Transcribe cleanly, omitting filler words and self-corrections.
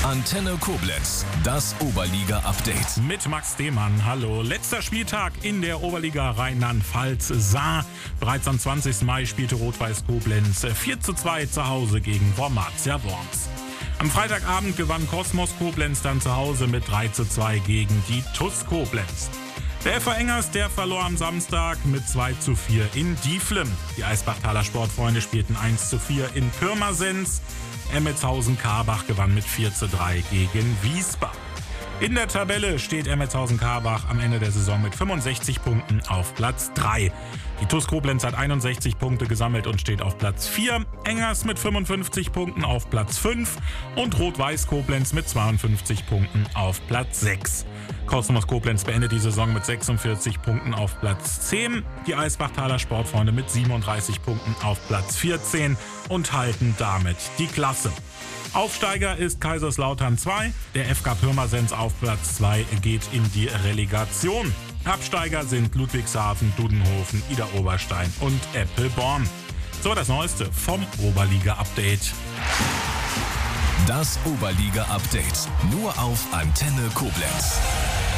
Antenne Koblenz, das Oberliga-Update. Mit Max Demann, hallo. Letzter Spieltag in der Oberliga Rheinland-Pfalz sah. Bereits am 20. Mai spielte Rot-Weiß Koblenz 4:2 zu Hause gegen Wormatia Worms. Am Freitagabend gewann Kosmos Koblenz dann zu Hause mit 3:2 gegen die TuS Koblenz. Der FV Engers, der verlor am Samstag mit 2:4 in Dieflem. Die Eisbachtaler Sportfreunde spielten 1:4 in Pirmasens. Emmetshausen-Karbach gewann mit 4:3 gegen Wiesbach. In der Tabelle steht Emmetshausen-Karbach am Ende der Saison mit 65 Punkten auf Platz 3. Die TuS Koblenz hat 61 Punkte gesammelt und steht auf Platz 4. Engers mit 55 Punkten auf Platz 5 und Rot-Weiß Koblenz mit 52 Punkten auf Platz 6. Kosmos Koblenz beendet die Saison mit 46 Punkten auf Platz 10. Die Eisbachtaler Sportfreunde mit 37 Punkten auf Platz 14 und halten damit die Klasse. Aufsteiger ist Kaiserslautern 2, der FK Pirmasens auf Platz 2 geht in die Relegation. Absteiger sind Ludwigshafen, Dudenhofen, Idar-Oberstein und Eppelborn. So, das Neueste vom Oberliga-Update. Das Oberliga-Update nur auf Antenne Koblenz.